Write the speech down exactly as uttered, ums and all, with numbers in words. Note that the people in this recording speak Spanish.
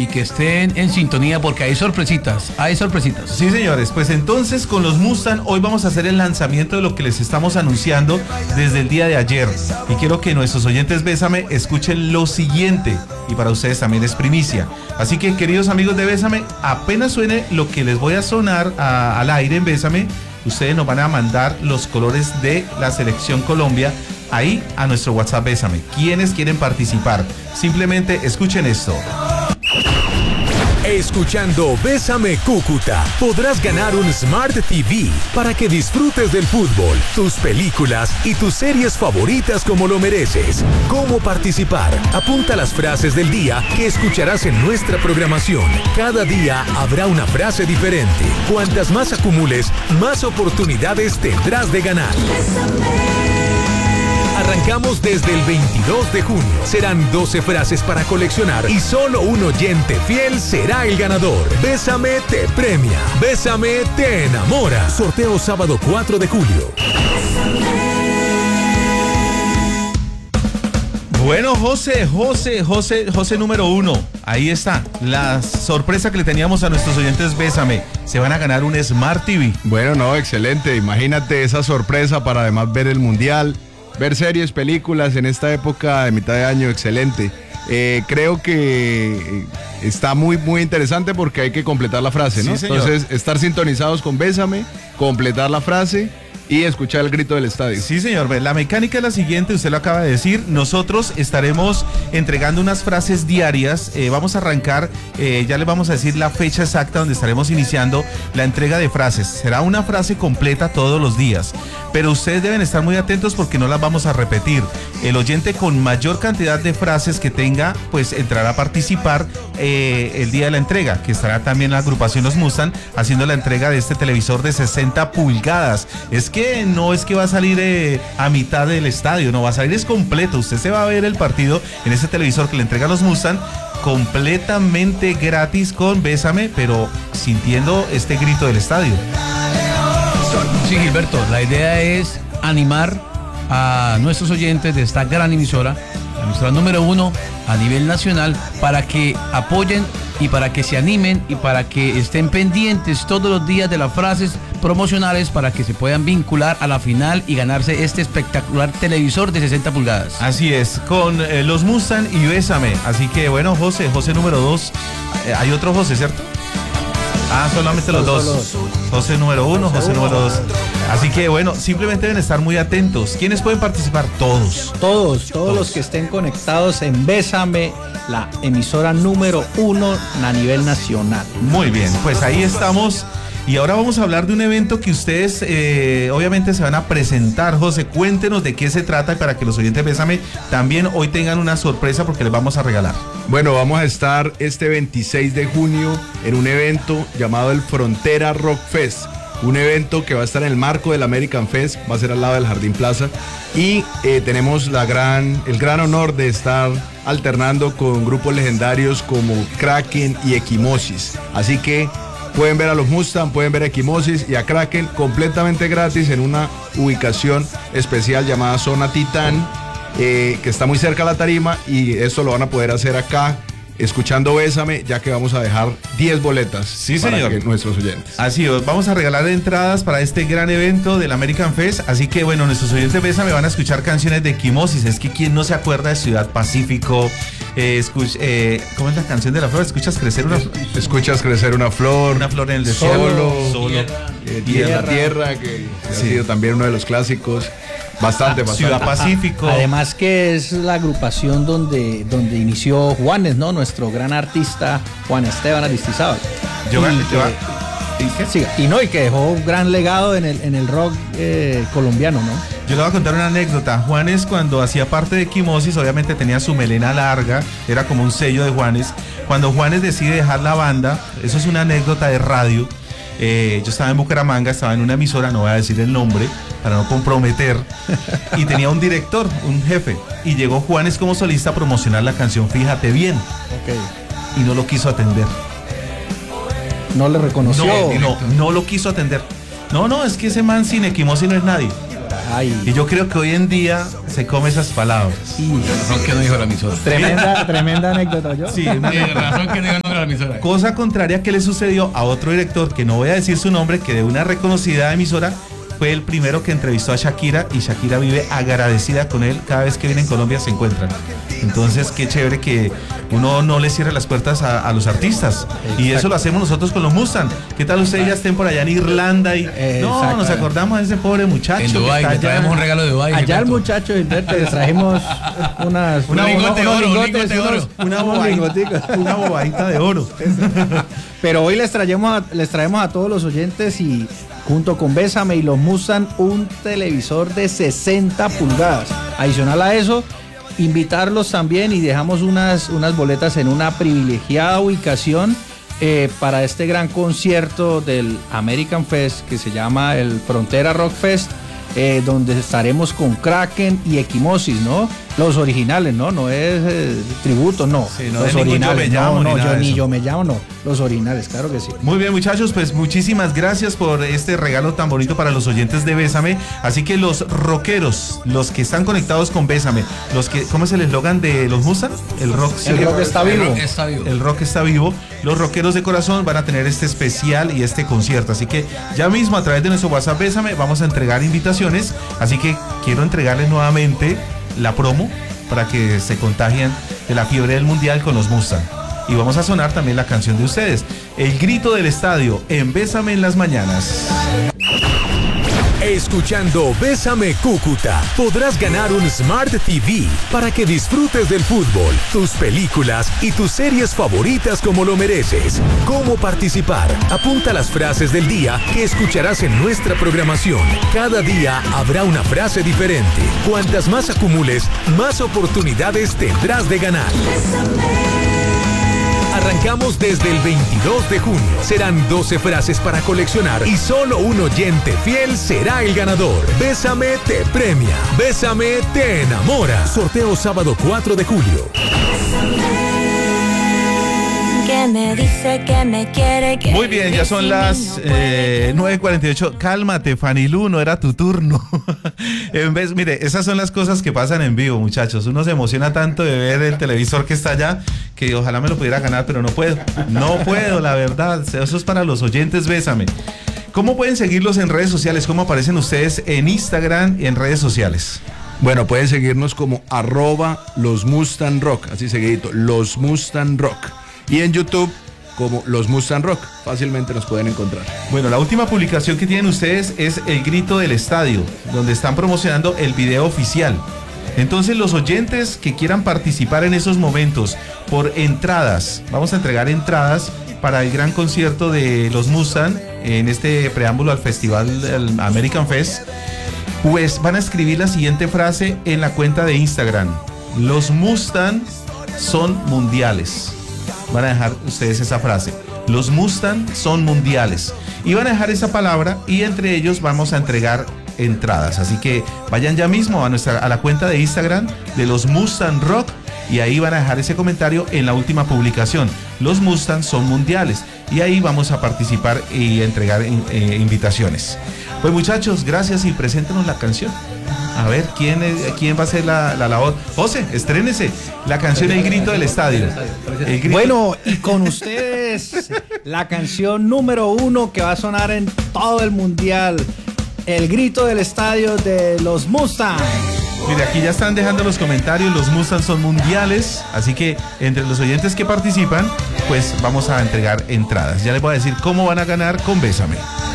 y que estén en sintonía porque hay sorpresitas, hay sorpresitas. Sí, señores, pues entonces con los Mustang hoy vamos a hacer el lanzamiento de lo que les estamos anunciando desde el día de ayer. Y quiero que nuestros oyentes Bésame escuchen lo siguiente, y para ustedes también es primicia. Así que, queridos amigos de Bésame, apenas suene lo que les voy a sonar a, al aire en Bésame, ustedes nos van a mandar los colores de la Selección Colombia ahí a nuestro WhatsApp Bésame. ¿Quiénes quieren participar? Simplemente escuchen esto. Escuchando Bésame Cúcuta, podrás ganar un Smart T V para que disfrutes del fútbol, tus películas y tus series favoritas como lo mereces. ¿Cómo participar? Apunta las frases del día que escucharás en nuestra programación. Cada día habrá una frase diferente. Cuantas más acumules, más oportunidades tendrás de ganar. Arrancamos desde el veintidós de junio. Serán doce frases para coleccionar y solo un oyente fiel será el ganador. Bésame te premia. Bésame te enamora. Sorteo sábado cuatro de julio. Bueno, José, José, José, José número uno. Ahí está, la sorpresa que le teníamos a nuestros oyentes Bésame. Se van a ganar un Smart T V. Bueno, no, excelente. Imagínate esa sorpresa para además ver el Mundial. Ver series, películas en esta época de mitad de año, excelente. Eh, creo que está muy, muy interesante porque hay que completar la frase, ¿no? Sí, señor. Entonces, estar sintonizados con Bésame, completar la frase y escuchar el grito del estadio. Sí, señor. La mecánica es la siguiente, usted lo acaba de decir. Nosotros estaremos entregando unas frases diarias. Eh, vamos a arrancar, eh, ya les vamos a decir la fecha exacta donde estaremos iniciando la entrega de frases. Será una frase completa todos los días, pero ustedes deben estar muy atentos porque no las vamos a repetir. El oyente con mayor cantidad de frases que tenga, pues entrará a participar eh, el día de la entrega, que estará también la agrupación Los Mustang haciendo la entrega de este televisor de sesenta pulgadas. Es que no es que va a salir eh, a mitad del estadio, no va a salir, es completo. Usted se va a ver el partido en ese televisor que le entrega a Los Mustang completamente gratis con Bésame, pero sintiendo este grito del estadio. Sí, Gilberto, la idea es animar a nuestros oyentes de esta gran emisora, la emisora número uno a nivel nacional, para que apoyen y para que se animen y para que estén pendientes todos los días de las frases promocionales para que se puedan vincular a la final y ganarse este espectacular televisor de sesenta pulgadas. Así es, con eh, Los Mustang y Bésame. Así que bueno, José, José número dos. Eh, hay otro José, ¿cierto? Ah, solamente los dos. José número uno, José número dos. Así que bueno, simplemente deben estar muy atentos. ¿Quiénes pueden participar? Todos. Todos, todos los que estén conectados en Bésame, la emisora número uno a nivel nacional. Muy bien, pues ahí estamos. Y ahora vamos a hablar de un evento que ustedes eh, obviamente se van a presentar. José, cuéntenos de qué se trata para que los oyentes Bésame también hoy tengan una sorpresa porque les vamos a regalar. Bueno, vamos a estar este veintiséis de junio en un evento llamado el Frontera Rock Fest. Un evento que va a estar en el marco del American Fest, va a ser al lado del Jardín Plaza. Y eh, tenemos la gran, el gran honor de estar alternando con grupos legendarios como Kraken y Equimosis. Así que pueden ver a los Mustang, pueden ver a Equimosis y a Kraken completamente gratis en una ubicación especial llamada Zona Titán, eh, que está muy cerca de la tarima, y esto lo van a poder hacer acá escuchando Bésame, ya que vamos a dejar diez boletas sí, para señor. Que nuestros oyentes. Así es, vamos a regalar entradas para este gran evento del American Fest. Así que bueno, nuestros oyentes Bésame van a escuchar canciones de Equimosis. Es que quién no se acuerda de Ciudad Pacífico. Eh, escuch, eh, ¿Cómo es la canción de la flor? ¿Escuchas crecer una flor? Escuchas crecer una flor. Una flor en el desierto. Solo, solo. Tierra, eh, tierra, tierra, que sí. ha sido también uno de los clásicos. Bastante, ah, bastante. Ciudad Pacífico. Además que es la agrupación donde, donde inició Juanes, ¿no? Nuestro gran artista Juan Esteban Aristizábal. Yo, y, yo, que, y, sí, y no, y que dejó un gran legado en el, en el rock eh, colombiano, ¿no? Yo le voy a contar una anécdota. Juanes, cuando hacía parte de Equimosis, obviamente tenía su melena larga, era como un sello de Juanes. Cuando Juanes decide dejar la banda, eso es una anécdota de radio. Eh, yo estaba en Bucaramanga, estaba en una emisora, no voy a decir el nombre para no comprometer, y tenía un director, un jefe, y llegó Juanes como solista a promocionar la canción Fíjate Bien. Okay. Y no lo quiso atender. No le reconoció. No, no, no lo quiso atender. No, no, es que ese man sin Equimosis no es nadie. Ay. Y yo creo que hoy en día se come esas palabras. Sí. La razón que no dijo la emisora. Tremenda, tremenda anécdota, yo. Sí, una razón que no dijo la la emisora. Cosa contraria que le sucedió a otro director, que no voy a decir su nombre, que de una reconocida emisora fue el primero que entrevistó a Shakira y Shakira vive agradecida con él cada vez que viene en Colombia se encuentran. Entonces qué chévere que uno no le cierre las puertas a, a los artistas. Exacto. Y eso lo hacemos nosotros con los Mustang. ¿Qué tal ustedes ya estén por allá en Irlanda? Y no, nos acordamos de ese pobre muchacho. En Dubái, le traemos un regalo de Dubái. Allá el muchacho Gilberto, les trajimos unas, una, una, lingote unos, oro, unos lingote de oro. Una bobadita, una bobadita de oro. Pero hoy les traemos, a, les traemos a todos los oyentes y junto con Bésame y los Mustang un televisor de sesenta pulgadas. Adicional a eso, invitarlos también y dejamos unas, unas boletas en una privilegiada ubicación eh, para este gran concierto del American Fest que se llama el Frontera Rock Fest, eh, donde estaremos con Kraken y Equimosis, ¿no? Los originales, ¿no? No es eh, tributo, no. Sí, no los de originales, yo me llamo, no, no, ni nada yo de ni eso. yo me llamo, no. Los originales, claro que sí. Muy bien, muchachos, pues muchísimas gracias por este regalo tan bonito para los oyentes de Bésame. Así que los rockeros, los que están conectados con Bésame, los que, ¿cómo es el eslogan de los Mustang? El rock, el rock está vivo. El rock está vivo. El rock está vivo. Los rockeros de corazón van a tener este especial y este concierto. Así que ya mismo a través de nuestro WhatsApp Bésame vamos a entregar invitaciones. Así que quiero entregarles nuevamente la promo para que se contagien de la fiebre del mundial con los Mustang. Y vamos a sonar también la canción de ustedes, El Grito del Estadio, en Bésame en las Mañanas. Escuchando Bésame Cúcuta, podrás ganar un Smart T V para que disfrutes del fútbol, tus películas y tus series favoritas como lo mereces. ¿Cómo participar? Apunta las frases del día que escucharás en nuestra programación. Cada día habrá una frase diferente. Cuantas más acumules, más oportunidades tendrás de ganar. Arrancamos desde el veintidós de junio. Serán doce frases para coleccionar y solo un oyente fiel será el ganador. Bésame te premia. Bésame te enamora. Sorteo sábado cuatro de julio. Que me dice que me quiere, que Muy bien, ya son las eh, nueve cuarenta y ocho. Cálmate, Fanny Lu, no era tu turno. En vez, mire, esas son las cosas que pasan en vivo, muchachos. Uno se emociona tanto de ver el televisor que está allá que ojalá me lo pudiera ganar, pero no puedo. No puedo, la verdad. Eso es para los oyentes, Bésame. ¿Cómo pueden seguirlos en redes sociales? ¿Cómo aparecen ustedes en Instagram y en redes sociales? Bueno, pueden seguirnos como arroba los Mustang Rock, así seguidito, los Mustang Rock. Y en YouTube como los Mustang Rock, fácilmente nos pueden encontrar. Bueno, la última publicación que tienen ustedes es El Grito del Estadio, donde están promocionando el video oficial. Entonces los oyentes que quieran participar en esos momentos por entradas, vamos a entregar entradas para el gran concierto de los Mustang en este preámbulo al festival del American Fest, pues van a escribir la siguiente frase en la cuenta de Instagram: los Mustang son mundiales. Van a dejar ustedes esa frase: los Mustang son mundiales. Y van a dejar esa palabra y entre ellos vamos a entregar entradas. Así que vayan ya mismo a nuestra a la cuenta de Instagram de los Mustang Rock y ahí van a dejar ese comentario en la última publicación: los Mustang son mundiales. Y ahí vamos a participar y entregar eh, invitaciones. Pues muchachos, gracias y preséntenos la canción. A ver, ¿quién, es, quién va a ser la, la labor? José, estrénese la canción El Grito del Estadio. El grito... Bueno, y con ustedes la canción número uno que va a sonar en todo el mundial, El Grito del Estadio de los Mustang. Mire, aquí ya están dejando los comentarios, los Mustang son mundiales, así que entre los oyentes que participan, pues vamos a entregar entradas. Ya les voy a decir cómo van a ganar con Bésame.